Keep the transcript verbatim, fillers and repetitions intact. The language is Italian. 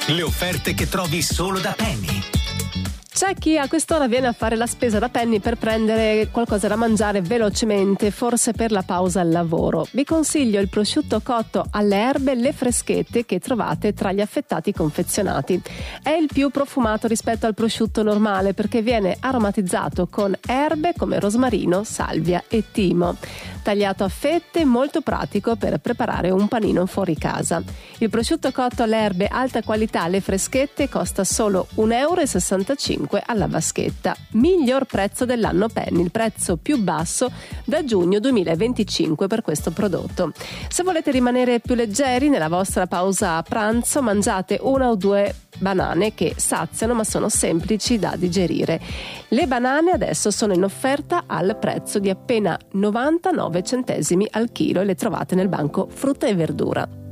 Le offerte che trovi solo da Penny. C'è chi a quest'ora viene a fare la spesa da Penny per prendere qualcosa da mangiare velocemente, forse per la pausa al lavoro. Vi consiglio il prosciutto cotto alle erbe Le Freschette che trovate tra gli affettati confezionati. È il più profumato rispetto al prosciutto normale perché viene aromatizzato con erbe come rosmarino, salvia e timo. Tagliato a fette, molto pratico per preparare un panino fuori casa. Il prosciutto cotto alle erbe alta qualità Le Freschette costa solo un euro e sessantacinque alla vaschetta. Miglior prezzo dell'anno Penny, il prezzo più basso da giugno duemilaventicinque per questo prodotto. Se volete rimanere più leggeri nella vostra pausa a pranzo, mangiate una o due banane che saziano ma sono semplici da digerire. Le banane adesso sono in offerta al prezzo di appena novantanove centesimi al chilo e le trovate nel banco frutta e verdura.